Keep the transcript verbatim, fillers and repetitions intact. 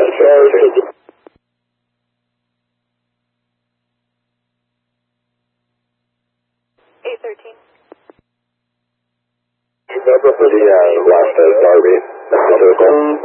eight thirteen. Remember for the uh, last uh, Darby,